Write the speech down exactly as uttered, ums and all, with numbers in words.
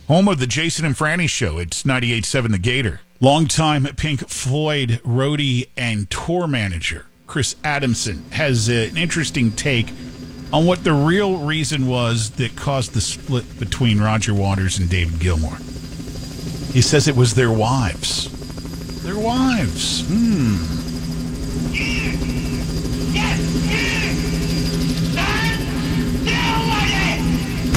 Home of the Jason and Franny Show. It's ninety-eight point seven The Gator. Longtime Pink Floyd roadie and tour manager Chris Adamson has uh, an interesting take on what the real reason was that caused the split between Roger Waters and David Gilmour. He says it was their wives. Their wives. Hmm.